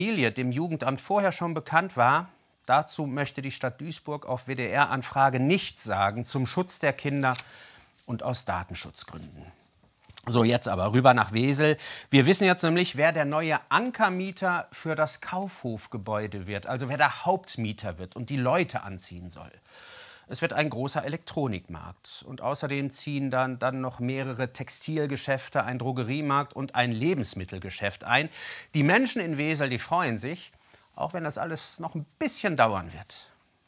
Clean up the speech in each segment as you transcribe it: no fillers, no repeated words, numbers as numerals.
Familie dem Jugendamt vorher schon bekannt war, dazu möchte die Stadt Duisburg auf WDR-Anfrage nichts sagen zum Schutz der Kinder und aus Datenschutzgründen. So, jetzt aber rüber nach Wesel. Wir wissen jetzt nämlich, wer der neue Ankermieter für das Kaufhofgebäude wird, also wer der Hauptmieter wird und die Leute anziehen soll. Es wird ein großer Elektronikmarkt und außerdem ziehen dann noch mehrere Textilgeschäfte, ein Drogeriemarkt und ein Lebensmittelgeschäft ein. Die Menschen in Wesel, die freuen sich, auch wenn das alles noch ein bisschen dauern wird.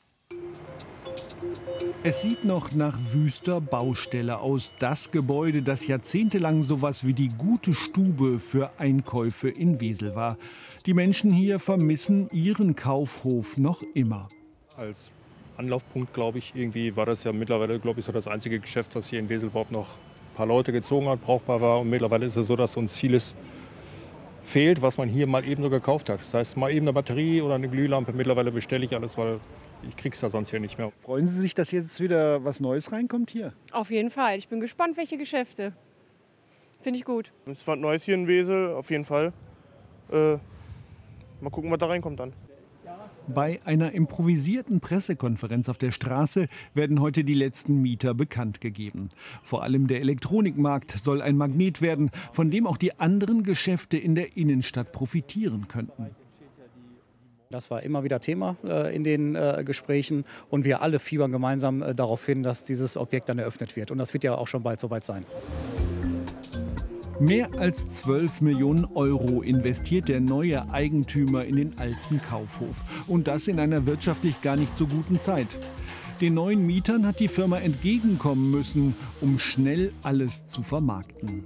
Es sieht noch nach wüster Baustelle aus. Das Gebäude, das jahrzehntelang sowas wie die gute Stube für Einkäufe in Wesel war. Die Menschen hier vermissen ihren Kaufhof noch immer. Als Anlaufpunkt, glaube ich, irgendwie war das ja mittlerweile, glaube ich, so das einzige Geschäft, was hier in Wesel überhaupt noch ein paar Leute gezogen hat, brauchbar war. Und mittlerweile ist es so, dass uns vieles fehlt, was man hier mal eben so gekauft hat. Das heißt, mal eben eine Batterie oder eine Glühlampe. Mittlerweile bestelle ich alles, weil ich krieg's da sonst hier nicht mehr. Freuen Sie sich, dass jetzt wieder was Neues reinkommt hier? Auf jeden Fall. Ich bin gespannt, welche Geschäfte. Finde ich gut. Es ist was Neues hier in Wesel, auf jeden Fall. Mal gucken, was da reinkommt dann. Bei einer improvisierten Pressekonferenz auf der Straße werden heute die letzten Mieter bekannt gegeben. Vor allem der Elektronikmarkt soll ein Magnet werden, von dem auch die anderen Geschäfte in der Innenstadt profitieren könnten. Das war immer wieder Thema in den Gesprächen und wir alle fiebern gemeinsam darauf hin, dass dieses Objekt dann eröffnet wird. Und das wird ja auch schon bald soweit sein. Mehr als 12 Millionen Euro investiert der neue Eigentümer in den alten Kaufhof. Und das in einer wirtschaftlich gar nicht so guten Zeit. Den neuen Mietern hat die Firma entgegenkommen müssen, um schnell alles zu vermarkten.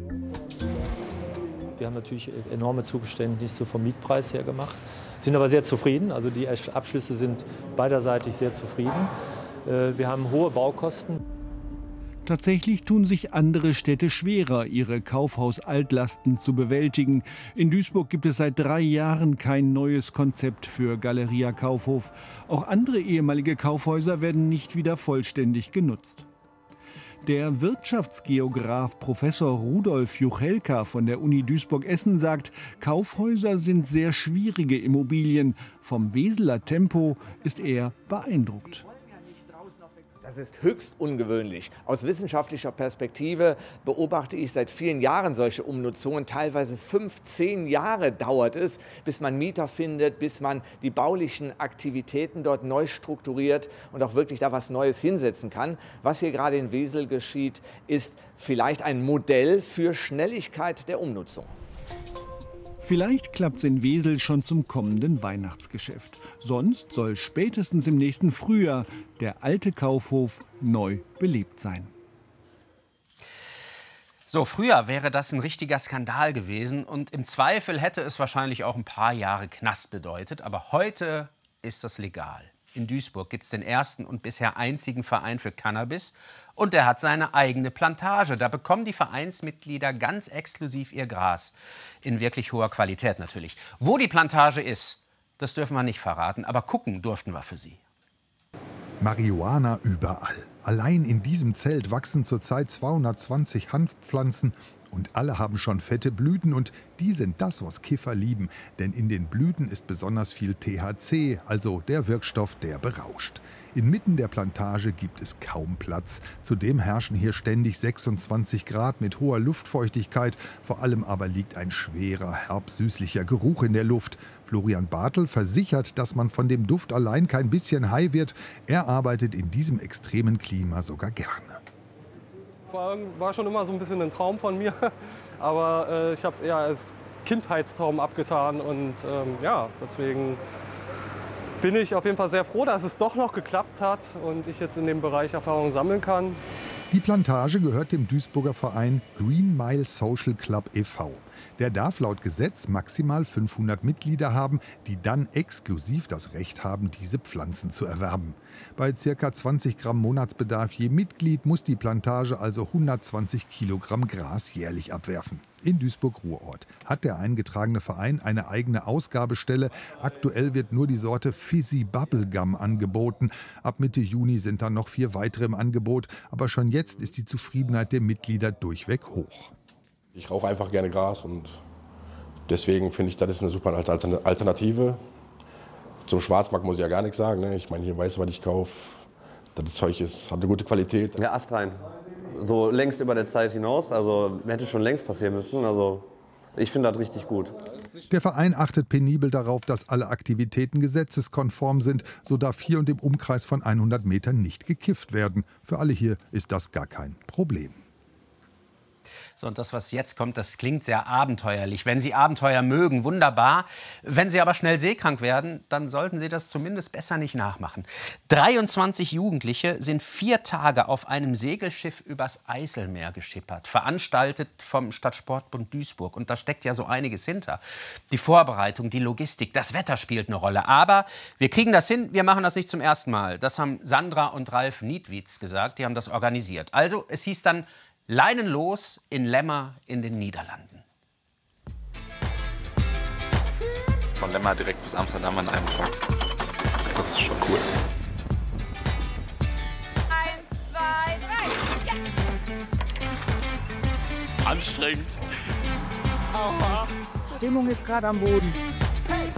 Wir haben natürlich enorme Zugeständnisse vom Mietpreis her gemacht, sind aber sehr zufrieden. Also die Abschlüsse sind beiderseitig sehr zufrieden. Wir haben hohe Baukosten. Tatsächlich tun sich andere Städte schwerer, ihre Kaufhausaltlasten zu bewältigen. In Duisburg gibt es seit 3 Jahren kein neues Konzept für Galeria Kaufhof. Auch andere ehemalige Kaufhäuser werden nicht wieder vollständig genutzt. Der Wirtschaftsgeograf Professor Rudolf Juchelka von der Uni Duisburg-Essen sagt, Kaufhäuser sind sehr schwierige Immobilien. Vom Weseler Tempo ist er beeindruckt. Das ist höchst ungewöhnlich. Aus wissenschaftlicher Perspektive beobachte ich seit vielen Jahren solche Umnutzungen. Teilweise 15 Jahre dauert es, bis man Mieter findet, bis man die baulichen Aktivitäten dort neu strukturiert und auch wirklich da was Neues hinsetzen kann. Was hier gerade in Wesel geschieht, ist vielleicht ein Modell für Schnelligkeit der Umnutzung. Vielleicht klappt es in Wesel schon zum kommenden Weihnachtsgeschäft. Sonst soll spätestens im nächsten Frühjahr der alte Kaufhof neu belebt sein. So, früher wäre das ein richtiger Skandal gewesen und im Zweifel hätte es wahrscheinlich auch ein paar Jahre Knast bedeutet. Aber heute ist das legal. In Duisburg gibt es den ersten und bisher einzigen Verein für Cannabis und der hat seine eigene Plantage. Da bekommen die Vereinsmitglieder ganz exklusiv ihr Gras. In wirklich hoher Qualität natürlich. Wo die Plantage ist, das dürfen wir nicht verraten, aber gucken durften wir für Sie. Marihuana überall. Allein in diesem Zelt wachsen zurzeit 220 Hanfpflanzen. Und alle haben schon fette Blüten und die sind das, was Kiffer lieben. Denn in den Blüten ist besonders viel THC, also der Wirkstoff, der berauscht. Inmitten der Plantage gibt es kaum Platz. Zudem herrschen hier ständig 26 Grad mit hoher Luftfeuchtigkeit. Vor allem aber liegt ein schwerer, herb-süßlicher Geruch in der Luft. Florian Bartel versichert, dass man von dem Duft allein kein bisschen high wird. Er arbeitet in diesem extremen Klima sogar gerne. War schon immer so ein bisschen ein Traum von mir, aber ich habe es eher als Kindheitstraum abgetan und ja, deswegen bin ich auf jeden Fall sehr froh, dass es doch noch geklappt hat und ich jetzt in dem Bereich Erfahrung sammeln kann. Die Plantage gehört dem Duisburger Verein Green Mile Social Club e.V. Der darf laut Gesetz maximal 500 Mitglieder haben, die dann exklusiv das Recht haben, diese Pflanzen zu erwerben. Bei ca. 20 Gramm Monatsbedarf je Mitglied muss die Plantage also 120 Kilogramm Gras jährlich abwerfen. In Duisburg-Ruhrort hat der eingetragene Verein eine eigene Ausgabestelle. Aktuell wird nur die Sorte Fizzy Bubblegum angeboten. Ab Mitte Juni sind dann noch 4 weitere im Angebot. Aber schon jetzt ist die Zufriedenheit der Mitglieder durchweg hoch. Ich rauche einfach gerne Gras und Deswegen finde ich, das ist eine super Alternative. Zum Schwarzmarkt muss ich ja gar nichts sagen. Ne? Ich meine, hier weiß, was ich kaufe. Das Zeug hat eine gute Qualität. Ja, astrein. So längst über der Zeit hinaus. Also hätte schon längst passieren müssen. Also ich finde das richtig gut. Der Verein achtet penibel darauf, dass alle Aktivitäten gesetzeskonform sind. So darf hier und im Umkreis von 100 Metern nicht gekifft werden. Für alle hier ist das gar kein Problem. So, und das, was jetzt kommt, das klingt sehr abenteuerlich. Wenn Sie Abenteuer mögen, wunderbar. Wenn Sie aber schnell seekrank werden, dann sollten Sie das zumindest besser nicht nachmachen. 23 Jugendliche sind 4 Tage auf einem Segelschiff übers Eiselmeer geschippert, veranstaltet vom Stadtsportbund Duisburg. Und da steckt ja so einiges hinter. Die Vorbereitung, die Logistik, das Wetter spielt eine Rolle. Aber wir kriegen das hin, wir machen das nicht zum ersten Mal. Das haben Sandra und Ralf Niedwitz gesagt, die haben das organisiert. Also, es hieß dann Leinen los in Lemmer in den Niederlanden. Von Lemmer direkt bis Amsterdam an einem Tag. Das ist schon cool. 1, 2, 3. Ja. Anstrengend. Aua. Stimmung ist gerade am Boden. Hey.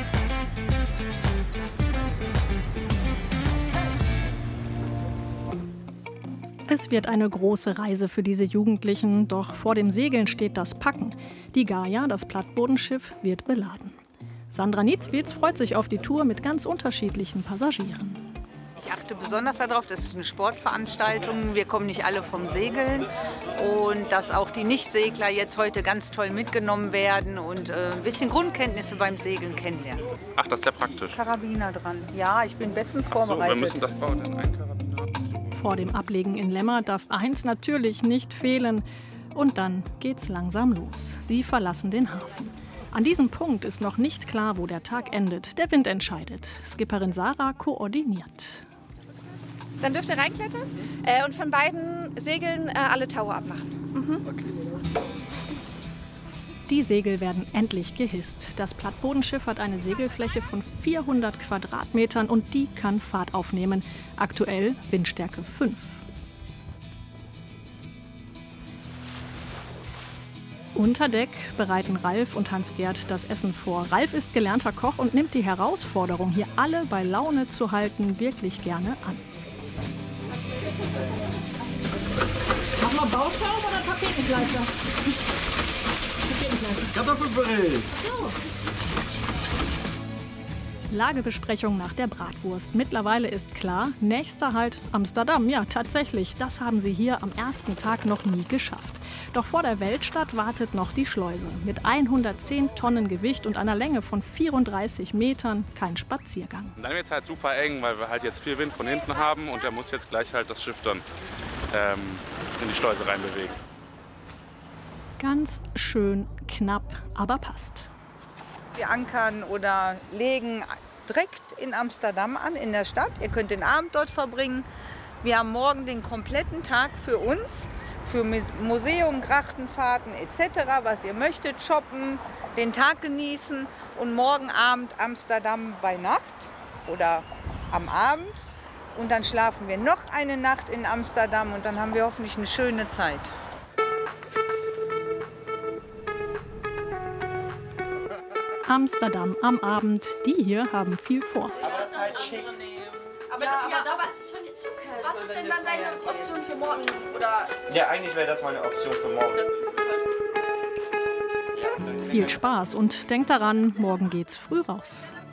Es wird eine große Reise für diese Jugendlichen, doch vor dem Segeln steht das Packen. Die Gaia, das Plattbodenschiff, wird beladen. Sandra Niedwitz freut sich auf die Tour mit ganz unterschiedlichen Passagieren. Ich achte besonders darauf, das ist eine Sportveranstaltung. Wir kommen nicht alle vom Segeln und dass auch die Nichtsegler jetzt heute ganz toll mitgenommen werden und ein bisschen Grundkenntnisse beim Segeln kennenlernen. Ach, das ist ja praktisch. Karabiner dran. Ja, ich bin bestens Ach so, vorbereitet. wir müssen das bauen in einen Karabiner. Vor dem Ablegen in Lemmer darf eins natürlich nicht fehlen. Und dann geht's langsam los. Sie verlassen den Hafen. An diesem Punkt ist noch nicht klar, wo der Tag endet. Der Wind entscheidet. Skipperin Sarah koordiniert. Dann dürft ihr reinklettern und von beiden Segeln alle Taue abmachen. Okay. Die Segel werden endlich gehisst. Das Plattbodenschiff hat eine Segelfläche von 400 Quadratmetern und die kann Fahrt aufnehmen. Aktuell Windstärke 5. Unter Deck bereiten Ralf und Hans-Gerd das Essen vor. Ralf ist gelernter Koch und nimmt die Herausforderung, hier alle bei Laune zu halten, wirklich gerne an. Machen wir Bauschaum oder Tapetenkleister? Kartoffelpüree. So. Lagebesprechung nach der Bratwurst. Mittlerweile ist klar, nächster Halt Amsterdam. Ja, tatsächlich, das haben sie hier am ersten Tag noch nie geschafft. Doch vor der Weltstadt wartet noch die Schleuse. Mit 110 Tonnen Gewicht und einer Länge von 34 Metern kein Spaziergang. Und dann wird es halt super eng, weil wir halt jetzt viel Wind von hinten haben und der muss jetzt gleich halt das Schiff dann in die Schleuse reinbewegen. Ganz schön knapp, aber passt. Wir ankern oder legen direkt in Amsterdam an, in der Stadt. Ihr könnt den Abend dort verbringen. Wir haben morgen den kompletten Tag für uns, für Museum, Grachtenfahrten etc., was ihr möchtet, shoppen, den Tag genießen und morgen Abend Amsterdam bei Nacht oder am Abend. Und dann schlafen wir noch eine Nacht in Amsterdam und dann haben wir hoffentlich eine schöne Zeit. Amsterdam am Abend, die hier haben viel vor. Aber das ist halt schick. Aber das ist für mich zu kalt. Was ist denn dann deine Option für morgen? Oder? Ja, eigentlich wäre das meine Option für morgen. Viel Spaß und denkt daran, morgen geht's früh raus.